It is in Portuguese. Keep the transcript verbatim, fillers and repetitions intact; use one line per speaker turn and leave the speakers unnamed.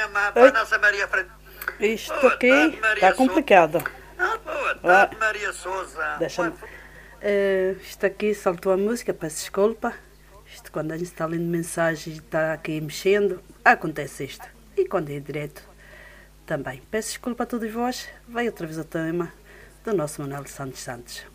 tema para a nossa Maria Freitas.
Isto aqui está complicado.
Ah, boa tarde, Maria Souza.
Deixa-me. Uh, isto aqui saltou a música, peço desculpa. Isto quando a gente está lendo mensagem e está aqui mexendo, acontece isto. E quando é direto, também. Peço desculpa a todos vós. Vai outra vez o tema do nosso Manuel Santos Santos.